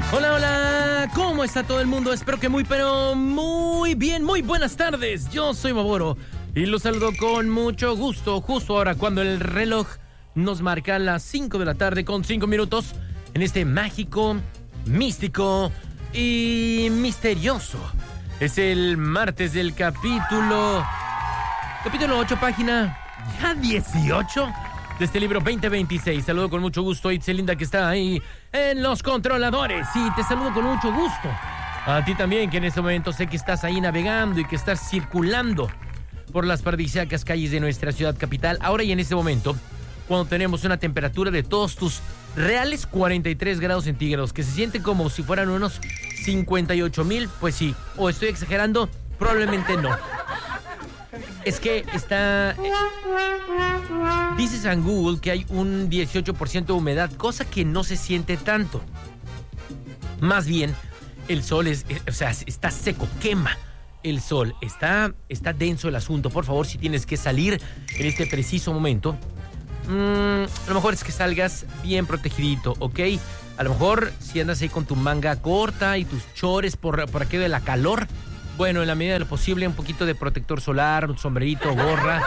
Hola, hola, ¿cómo está todo el mundo? Espero que pero muy bien, muy buenas tardes. Yo soy Maboro y los saludo con mucho gusto, justo ahora cuando el reloj nos marca las 5 de la tarde con 5 minutos en este mágico, místico y misterioso. Es el martes del capítulo 8, página ya 18 de este libro 2026. Saludo con mucho gusto a Itzelinda, que está ahí en los controladores. Y te saludo con mucho gusto a ti también, que en este momento sé que estás ahí navegando y que estás circulando por las paradisíacas calles de nuestra ciudad capital. Ahora y en este momento, cuando tenemos una temperatura de todos tus reales 43 grados centígrados, que se siente como si fueran unos 58,000, pues sí. O estoy exagerando, probablemente no. Es que está... dice San Google que hay un 18% de humedad, cosa que no se siente tanto. Más bien, el sol está seco, quema el sol. Está denso el asunto. Por favor, si tienes que salir en este preciso momento, lo mejor es que salgas bien protegidito, ¿ok? A lo mejor si andas ahí con tu manga corta y tus chores por aquello de la calor, bueno, en la medida de lo posible, un poquito de protector solar, un sombrerito, gorra.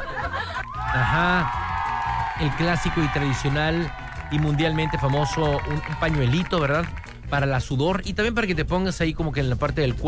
Ajá. El clásico y tradicional y mundialmente famoso, un pañuelito, ¿verdad? Para la sudor y también para que te pongas ahí como que en la parte del cuerpo.